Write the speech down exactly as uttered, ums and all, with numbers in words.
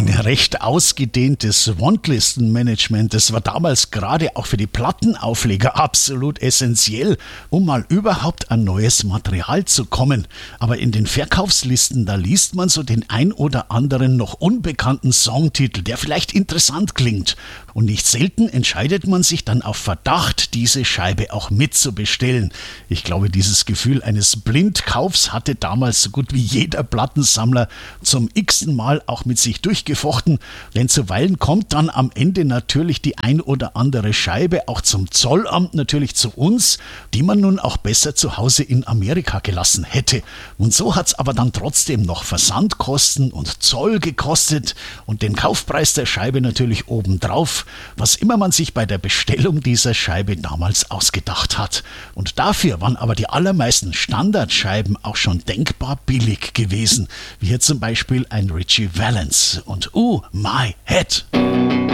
Ein recht ausgedehntes Wandlistenmanagement, das war damals gerade auch für die Plattenaufleger absolut essentiell, um mal überhaupt an neues Material zu kommen. Aber in den Verkaufslisten, da liest man so den ein oder anderen noch unbekannten Songtitel, der vielleicht interessant klingt. Und nicht selten entscheidet man sich dann auf Verdacht, diese Scheibe auch mitzubestellen. Ich glaube, dieses Gefühl eines Blindkaufs hatte damals so gut wie jeder Plattensammler zum x-ten Mal auch mit sich durchgefochten, denn zuweilen kommt dann am Ende natürlich die ein oder andere Scheibe auch zum Zollamt natürlich zu uns, die man nun auch besser zu Hause in Amerika gelassen hätte. Und so hat's aber dann trotzdem noch Versandkosten und Zoll gekostet und den Kaufpreis der Scheibe natürlich obendrauf, was immer man sich bei der Bestellung dieser Scheibe damals ausgedacht hat. Und dafür waren aber die allermeisten Standardscheiben auch schon denkbar billig gewesen, wie hier zum Beispiel ein Ritchie Valens und Oh My Head.